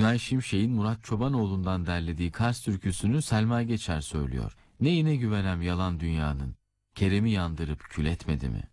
Günay Şimşek'in Murat Çobanoğlu'ndan derlediği Kars türküsünü Selma Geçer söylüyor. Neyine güvenem yalan dünyanın, Kerem'i yandırıp kül etmedi mi?